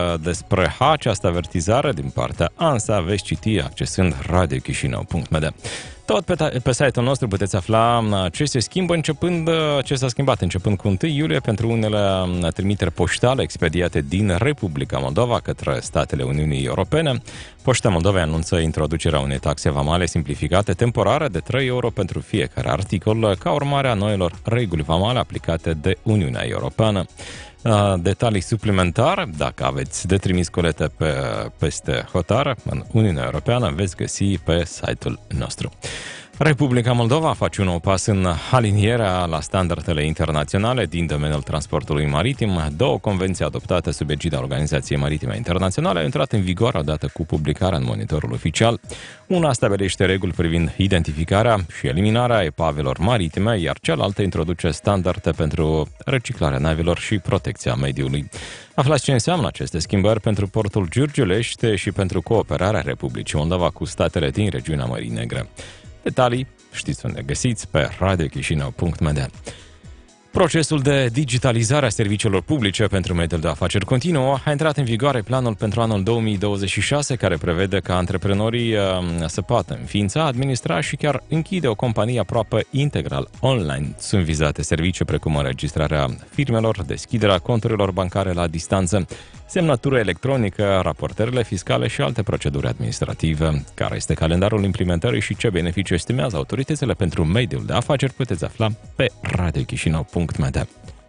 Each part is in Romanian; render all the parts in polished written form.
despre această avertizare din partea ANSA veți citi accesând radiochisinau.md. Tot pe site-ul nostru puteți afla ce se schimbă ce s-a schimbat începând cu 1 iulie pentru unele trimiteri poștale expediate din Republica Moldova către statele Uniunii Europene. Poșta Moldovei anunță introducerea unei taxe vamale simplificate temporare de 3 euro pentru fiecare articol, ca urmare a noilor reguli vamale aplicate de Uniunea Europeană. Detalii suplimentare, dacă aveți de trimis colete peste hotar în Uniunea Europeană, veți găsi pe site-ul nostru. Republica Moldova face un nou pas în alinierea la standardele internaționale din domeniul transportului maritim. 2 convenții adoptate sub egida Organizației Maritime Internaționale au intrat în vigoare odată cu publicarea în monitorul oficial. Una stabilește reguli privind identificarea și eliminarea epavelor maritime, iar cealaltă introduce standarde pentru reciclarea navelor și protecția mediului. Aflați ce înseamnă aceste schimbări pentru portul Giurgiulești și pentru cooperarea Republicii Moldova cu statele din regiunea Mării Negre. Detalii știți unde găsiți, pe radiochisinau.md. Procesul de digitalizare a serviciilor publice pentru mediul de afaceri continuă a intrat în vigoare planul pentru anul 2026, care prevede ca antreprenorii să poată înființa, administra și chiar închide o companie aproape integral online. Sunt vizate servicii precum înregistrarea firmelor, deschiderea conturilor bancare la distanță, semnătură electronică, raportările fiscale și alte proceduri administrative. Care este calendarul implementării și ce beneficii estimează autoritățile pentru mediul de afaceri, puteți afla pe radiochisinau.md.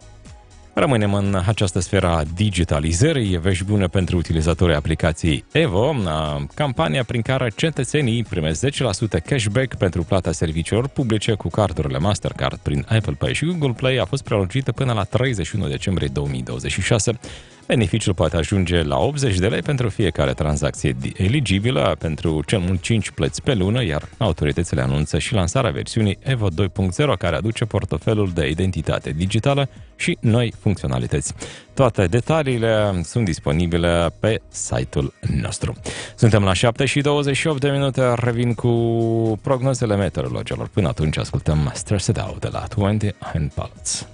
Rămânem în această sferă a digitalizării. Vești bune pentru utilizatorii aplicației Evo, campania prin care cetățenii primesc 10% cashback pentru plata serviciilor publice cu cardurile Mastercard prin Apple Pay și Google Play a fost prelungită până la 31 decembrie 2026. Beneficiul poate ajunge la 80 de lei pentru fiecare tranzacție eligibilă pentru cel mult 5 plăți pe lună, iar autoritățile anunță și lansarea versiunii Evo 2.0, care aduce portofelul de identitate digitală și noi funcționalități. Toate detaliile sunt disponibile pe site-ul nostru. Suntem la 7:28, revin cu prognozele meteorologilor. Până atunci ascultăm Stressed Out de la 20 Pilots.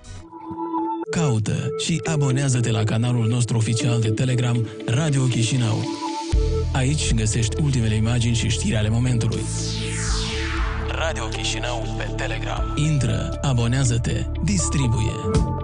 Caută și abonează-te la canalul nostru oficial de Telegram Radio Chișinău. Aici găsești ultimele imagini și știri ale momentului. Radio Chișinău pe Telegram. Intră, abonează-te, distribuie.